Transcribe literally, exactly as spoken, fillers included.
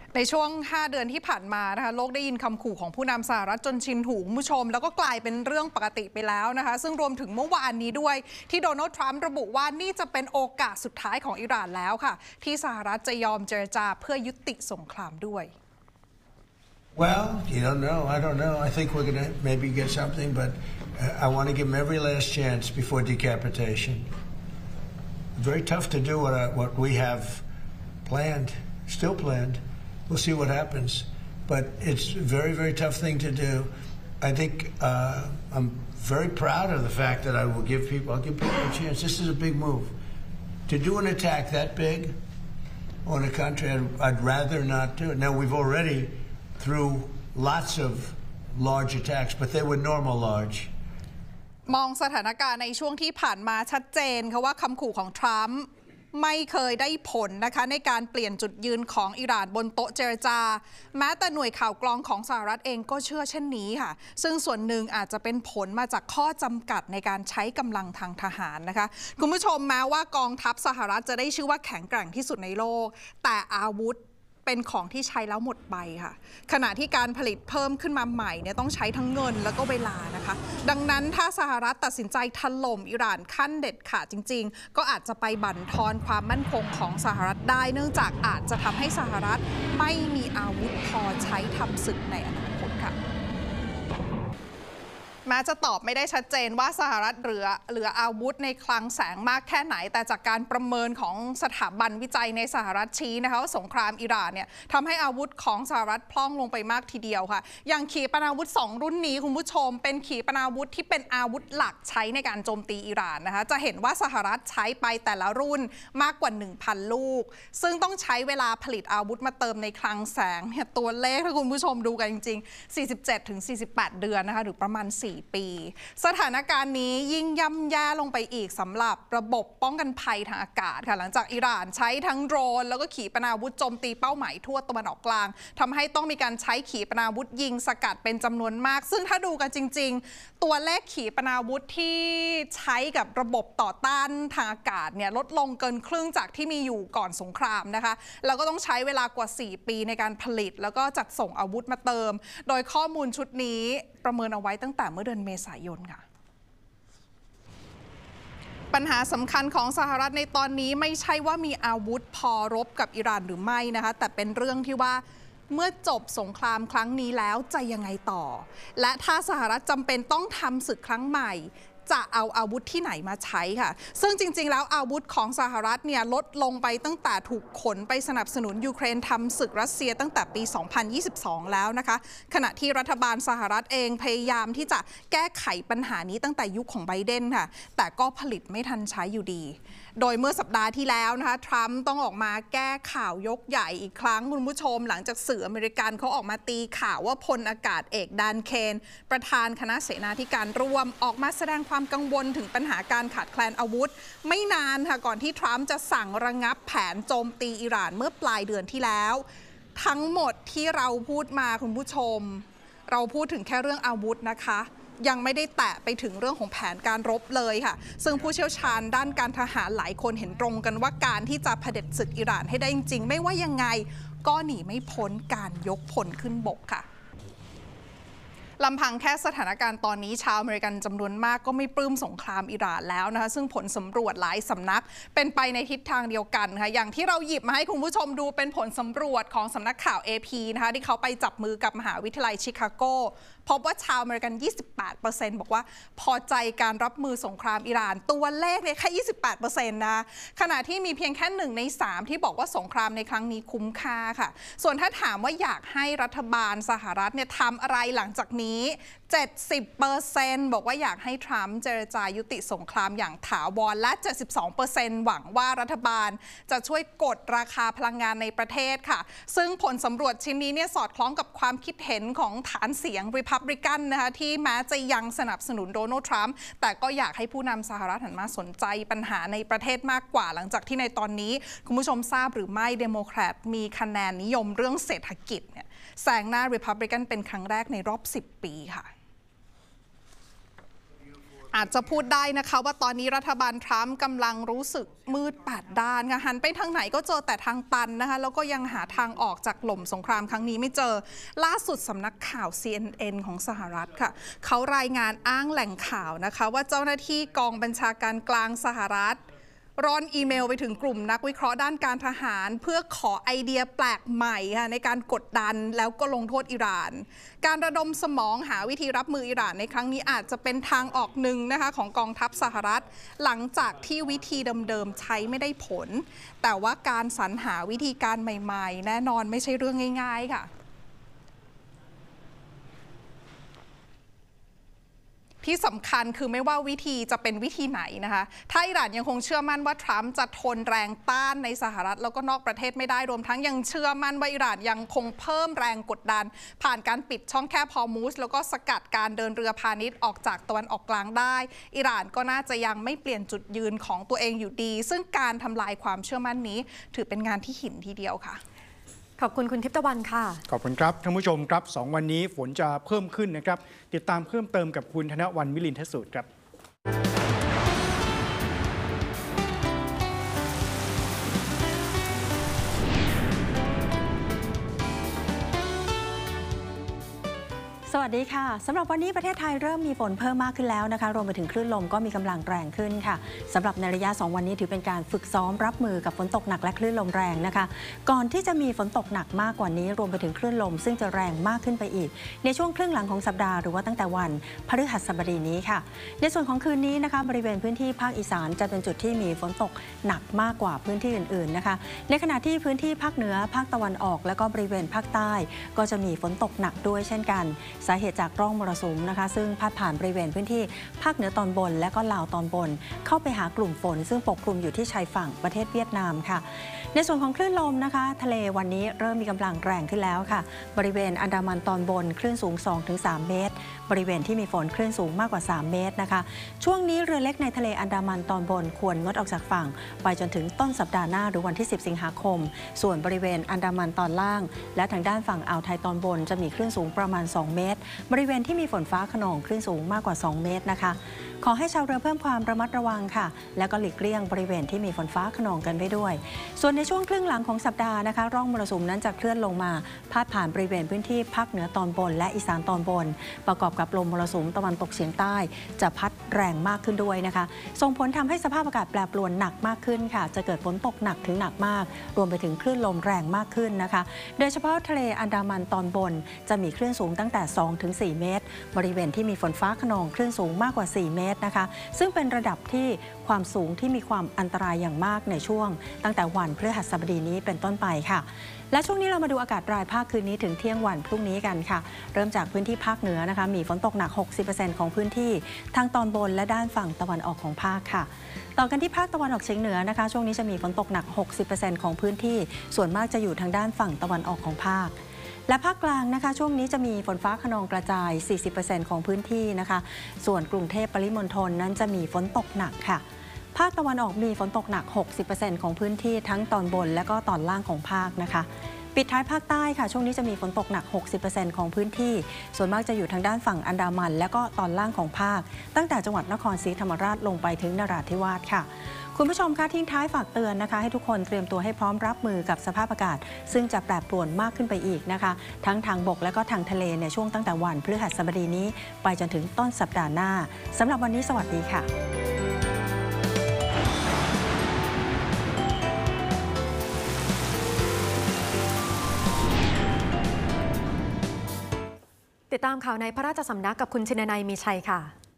ในช่วงห้าเดือนที่ผ่านมานะคะโลกได้ยินคำขู่ของผู้นำสหรัฐจนชินหูคุณผู้ชมแล้วก็กลายเป็นเรื่องปกติไปแล้วนะคะซึ่งรวมถึงเมื่อวานนี้ด้วยที่โดนัลด์ทรัมป์ระบุว่านี่จะเป็นโอกาสสุดท้ายของอิหร่านแล้วค่ะที่สหรัฐจะยอมเจรจาเพื่อยุติสงครามด้วย Well, you don't know. I don't know. I think we're going to maybe get something, but I want to give them every last chance before decapitation. Very tough to do what I, what we have planned, still planned. We'll see what happens, but it's a very, very tough thing to do. I think uh, I'm very proud of the fact that I will give people, I'll give people a chance. This is a big move. To do an attack that big on a country, I'd, I'd rather not do it. Now, we've already through lots of large attacks, but they were normal large. มองสถานการณ์ในช่วงที่ผ่านมาชัดเจนค่ะว่าคำขู่ของทรัมป์ไม่เคยได้ผลนะคะในการเปลี่ยนจุดยืนของอิหร่านบนโต๊ะเจรจาแม้แต่หน่วยข่าวกรองของสหรัฐเองก็เชื่อเช่นนี้ค่ะซึ่งส่วนหนึ่งอาจจะเป็นผลมาจากข้อจำกัดในการใช้กำลังทางทหารนะคะคุณผู้ชมแม้ว่ากองทัพสหรัฐจะได้ชื่อว่าแข็งแกร่งที่สุดในโลกแต่อาวุธเป็นของที่ใช้แล้วหมดไปค่ะขณะที่การผลิตเพิ่มขึ้นมาใหม่เนี่ยต้องใช้ทั้งเงินแล้วก็เวลานะคะดังนั้นถ้าสหรัฐตัดสินใจถล่มอิหร่านขั้นเด็ดขาดจริงๆก็อาจจะไปบั่นทอนความมั่นคงของสหรัฐได้เนื่องจากอาจจะทำให้สหรัฐไม่มีอาวุธพอใช้ทำศึกในอนาคตค่ะแม้จะตอบไม่ได้ชัดเจนว่าสหรัฐเหลือเหลืออาวุธในคลังแสงมากแค่ไหนแต่จากการประเมินของสถาบันวิจัยในสหรัฐชี้นะคะว่าสงครามอิหร่านเนี่ยทำให้อาวุธของสหรัฐพล่องลงไปมากทีเดียวค่ะอย่างขีปนาวุธสองรุ่นนี้คุณผู้ชมเป็นขีปนาวุธที่เป็นอาวุธหลักใช้ในการโจมตีอิหร่านนะคะจะเห็นว่าสหรัฐใช้ไปแต่ละรุ่นมากกว่า หนึ่งพัน ลูกซึ่งต้องใช้เวลาผลิตอาวุธมาเติมในคลังแสงเนี่ยตัวเลขถ้าคุณผู้ชมดูกันจริงๆ สี่สิบเจ็ดถึงสี่สิบแปด เดือนนะคะหรือประมาณสี่ปีสถานการณ์นี้ยิ่งย่ำแย่ลงไปอีกสำหรับระบบป้องกันภัยทางอากาศค่ะหลังจากอิหร่านใช้ทั้งโดรนแล้วก็ขีปนาวุธโจมตีเป้าหมายทั่วตะวันออกกลางทำให้ต้องมีการใช้ขีปนาวุธยิงสกัดเป็นจำนวนมากซึ่งถ้าดูกันจริงๆตัวเลขขีปนาวุธที่ใช้กับระบบต่อต้านทางอากาศเนี่ยลดลงเกินครึ่งจากที่มีอยู่ก่อนสงครามนะคะแล้วก็ต้องใช้เวลากว่าสี่ปีในการผลิตแล้วก็จัดส่งอาวุธมาเติมโดยข้อมูลชุดนี้ประเมินเอาไว้ตั้งแต่เมื่อเดือนเมษายนค่ะปัญหาสำคัญของสหรัฐในตอนนี้ไม่ใช่ว่ามีอาวุธพอรบกับอิหร่านหรือไม่นะคะแต่เป็นเรื่องที่ว่าเมื่อจบสงครามครั้งนี้แล้วจะยังไงต่อและถ้าสหรัฐจำเป็นต้องทำศึกครั้งใหม่จะเอาอาวุธที่ไหนมาใช้ค่ะซึ่งจริงๆแล้วอาวุธของสหรัฐเนี่ยลดลงไปตั้งแต่ถูกขนไปสนับสนุนยูเครนทำศึกรัสเซียตั้งแต่ปี สองพันยี่สิบสอง แล้วนะคะขณะที่รัฐบาลสหรัฐเองพยายามที่จะแก้ไขปัญหานี้ตั้งแต่ยุคของไบเดนค่ะแต่ก็ผลิตไม่ทันใช้อยู่ดีโดยเมื่อสัปดาห์ที่แล้วนะคะทรัมป์ต้องออกมาแก้ข่าวยกใหญ่อีกครั้งคุณผู้ชมหลังจากสื่ออเมริกันเขาออกมาตีข่าวว่าพลอากาศเอกดานเคนประธานคณะเสนาธิการร่วมออกมาแสดงความกังวลถึงปัญหาการขาดแคลนอาวุธไม่นานค่ะก่อนที่ทรัมป์จะสั่งระงับแผนโจมตีอิหร่านเมื่อปลายเดือนที่แล้วทั้งหมดที่เราพูดมาคุณผู้ชมเราพูดถึงแค่เรื่องอาวุธนะคะยังไม่ได้แตะไปถึงเรื่องของแผนการรบเลยค่ะซึ่งผู้เชี่ยวชาญด้านการทหารหลายคนเห็นตรงกันว่าการที่จะเผด็จศึกอิหร่านให้ได้จริงๆไม่ว่ายังไงก็หนีไม่พ้นการยกพลขึ้นบกค่ะลำพังแค่สถานการณ์ตอนนี้ชาวอเมริกันจำนวนมากก็ไม่ปลื้มสงครามอิหร่านแล้วนะคะซึ่งผลสำรวจหลายสำนักเป็นไปในทิศทางเดียวกันค่ะอย่างที่เราหยิบมาให้คุณผู้ชมดูเป็นผลสำรวจของสำนักข่าว เอ พี นะคะที่เขาไปจับมือกับมหาวิทยาลัยชิคาโกพบว่าชาวอเมริกัน ยี่สิบแปดเปอร์เซ็นต์ บอกว่าพอใจการรับมือสงครามอิหร่านตัวเลขเนี่ยแค่ ยี่สิบแปดเปอร์เซ็นต์ นะขณะที่มีเพียงแค่หนึ่งในสามที่บอกว่าสงครามในครั้งนี้คุ้มค่าค่ะส่วนถ้าถามว่าอยากให้รัฐบาลสหรัฐเนี่ยทำอะไรหลังจากนี้ เจ็ดสิบเปอร์เซ็นต์ บอกว่าอยากให้ทรัมป์เจรจายุติสงครามอย่างถาวรและ เจ็ดสิบสองเปอร์เซ็นต์ หวังว่ารัฐบาลจะช่วยกดราคาพลังงานในประเทศค่ะซึ่งผลสำรวจชิ้นนี้เนี่ยสอดคล้องกับความคิดเห็นของฐานเสียง Republican นะคะที่แม้จะยังสนับสนุนโดนัลด์ทรัมป์แต่ก็อยากให้ผู้นำสหรัฐหันมาสนใจปัญหาในประเทศมากกว่าหลังจากที่ในตอนนี้คุณผู้ชมทราบหรือไม่เดโมแครตมีคะแนนนิยมเรื่องเศรษฐกิจเนี่ยแซงหน้า Republican เป็นครั้งแรกในรอบสิบปีค่ะอาจจะพูดได้นะคะว่าตอนนี้รัฐบาลทรัมป์กำลังรู้สึกมืดแปดด้านค่ะหันไปทางไหนก็เจอแต่ทางตันนะคะแล้วก็ยังหาทางออกจากหล่มสงครามครั้งนี้ไม่เจอล่าสุดสำนักข่าว ซี เอ็น เอ็น ของสหรัฐค่ะเขารายงานอ้างแหล่งข่าวนะคะว่าเจ้าหน้าที่กองบัญชาการกลางสหรัฐร้อนอีเมลไปถึงกลุ่มนักวิเคราะห์ด้านการทหารเพื่อขอไอเดียแปลกใหม่ค่ะในการกดดันแล้วก็ลงโทษอิหร่านการระดมสมองหาวิธีรับมืออิหร่านในครั้งนี้อาจจะเป็นทางออกหนึ่งนะคะของกองทัพสหรัฐหลังจากที่วิธีเดิมๆใช้ไม่ได้ผลแต่ว่าการสรรหาวิธีการใหม่ๆแน่นอนไม่ใช่เรื่องง่ายๆค่ะที่สำคัญคือไม่ว่าวิธีจะเป็นวิธีไหนนะคะถ้าอิหร่านยังคงเชื่อมั่นว่าทรัมป์จะทนแรงต้านในสหรัฐแล้วก็นอกประเทศไม่ได้รวมทั้งยังเชื่อมั่นว่าอิหร่านยังคงเพิ่มแรงกดดันผ่านการปิดช่องแคบฮอร์มุซแล้วก็สกัดการเดินเรือพาณิชย์ออกจากตะวันออกกลางได้อิหร่านก็น่าจะยังไม่เปลี่ยนจุดยืนของตัวเองอยู่ดีซึ่งการทำลายความเชื่อมั่นนี้ถือเป็นงานที่หินทีเดียวค่ะขอบคุณคุณทิพย์ตะวันค่ะขอบคุณครับท่านผู้ชมครับสองวันนี้ฝนจะเพิ่มขึ้นนะครับติดตามเพิ่มเติมกับคุณธนวรรณ วิลินทสูตรครับสวัสดีค่ะสำหรับวันนี้ประเทศไทยเริ่มมีฝนเพิ่มมากขึ้นแล้วนะคะรวมไปถึงคลื่นลมก็มีกำลังแรงขึ้นค่ะสำหรับในระยะสองวันนี้ถือเป็นการฝึกซ้อมรับมือกับฝนตกหนักและคลื่นลมแรงนะคะก่อนที่จะมีฝนตกหนักมากกว่านี้รวมไปถึงคลื่นลมซึ่งจะแรงมากขึ้นไปอีกในช่วงครึ่งหลังของสัปดาห์หรือว่าตั้งแต่วันพฤหัสบดีนี้ค่ะในส่วนของคืนนี้นะคะบริเวณพื้นที่ภาคอีสานจะเป็นจุดที่มีฝนตกหนักมากกว่าพื้นที่อื่นๆนะคะในขณะที่พื้นที่ภาคเหนือภาคตะวันออกและก็บริเวณภาคใต้ก็จะมีฝนตกหนักด้วยเช่นกันสาเหตุจากร่องมรสุมนะคะซึ่งพาดผ่านบริเวณพื้นที่ภาคเหนือตอนบนและก็ลาวตอนบนเข้าไปหากลุ่มฝนซึ่งปกคลุมอยู่ที่ชายฝั่งประเทศเวียดนามค่ะในส่วนของคลื่นลมนะคะทะเลวันนี้เริ่มมีกำลังแรงขึ้นแล้วค่ะบริเวณอันดามันตอนบนคลื่นสูง สองถึงสาม เมตรบริเวณที่มีฝนคลื่นสูงมากกว่าสามเมตรนะคะช่วงนี้เรือเล็กในทะเลอันดามันตอนบนควรงดออกจากฝั่งไปจนถึงต้นสัปดาห์หน้าหรือวันที่สิบสิงหาคมส่วนบริเวณอันดามันตอนล่างและทางด้านฝั่งอ่าวไทยตอนบนจะมีคลื่นสูงประมาณสองเมตรบริเวณที่มีฝนฟ้าขนองคลื่นสูงมากกว่าสองเมตรนะคะขอให้ชาวเรือเพิ่มความระมัดระวังค่ะแล้วก็หลีกเลี่ยงบริเวณที่มีฝนฟ้าขนองกันไว้ด้วยส่วนในช่วงครึ่งหลังของสัปดาห์นะคะร่องมรสุมนั้นจะเคลื่อนลงมาพาดผ่านบริเวณพื้นที่ภาคเหนือตอนบนและอีสานตอนบนประกอบกับลมมรสุมตะวันตกเฉียงใต้จะพัดแรงมากขึ้นด้วยนะคะส่งผลทำให้สภาพอากาศแปรปรวนหนักมากขึ้นค่ะจะเกิดฝนตกหนักถึงหนักมากรวมไปถึงคลื่นลมแรงมากขึ้นนะคะโดยเฉพาะทะเลอันดามันตอนบนจะมีคลื่นสูงตั้งแต่ สองถึงสี่ เมตรบริเวณที่มีฝนฟ้าขนองคลื่นสูงมากกว่าสี่เมตรนะคะซึ่งเป็นระดับที่ความสูงที่มีความอันตรายอย่างมากในช่วงตั้งแต่วันพฤหัสบดีนี้เป็นต้นไปค่ะและช่วงนี้เรามาดูอากาศรายภาคคืนนี้ถึงเที่ยงวันพรุ่งนี้กันค่ะเริ่มจากพื้นที่ภาคเหนือนะคะมีฝนตกหนัก หกสิบเปอร์เซ็นต์ ของพื้นที่ทางตอนบนและด้านฝั่งตะวันออกของภาคค่ะต่อกันที่ภาคตะวันออกเฉียงเหนือนะคะช่วงนี้จะมีฝนตกหนัก หกสิบเปอร์เซ็นต์ ของพื้นที่ส่วนมากจะอยู่ทางด้านฝั่งตะวันออกของภาคและภาคกลางนะคะช่วงนี้จะมีฝนฟ้าคะนองกระจาย สี่สิบเปอร์เซ็นต์ ของพื้นที่นะคะส่วนกรุงเทพปริมณฑลนั้นจะมีฝนตกหนักค่ะภาคตะวันออกมีฝนตกหนัก หกสิบเปอร์เซ็นต์ ของพื้นที่ทั้งตอนบนและก็ตอนล่างของภาคนะคะปิดท้ายภาคใต้ค่ะช่วงนี้จะมีฝนตกหนัก หกสิบเปอร์เซ็นต์ ของพื้นที่ส่วนมากจะอยู่ทางด้านฝั่งอันดามันและก็ตอนล่างของภาคตั้งแต่จังหวัดนครศรีธรรมราชลงไปถึงนราธิวาสค่ะคุณผู้ชมคะทิ้งท้ายฝากเตือนนะคะให้ทุกคนเตรียมตัวให้พร้อมรับมือกับสภาพอากาศซึ่งจะแปรปรวนมากขึ้นไปอีกนะคะทั้งทางบกและก็ทางทะเลในช่วงตั้งแต่วันพฤหัสบดีนี้ไปจนถึงต้นสัปดาห์หน้าสำหรับวันนี้สวัสดีค่ะติดตามข่าวในพระราชสำนักกับคุณชินนัยมีชัยค่ะ